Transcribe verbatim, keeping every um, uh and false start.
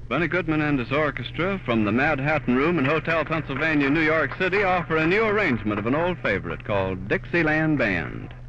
Benny Goodman and his orchestra from the Mad Hatton Room in Hotel Pennsylvania, New York City, offer a new arrangement of an old favorite called Dixieland Band.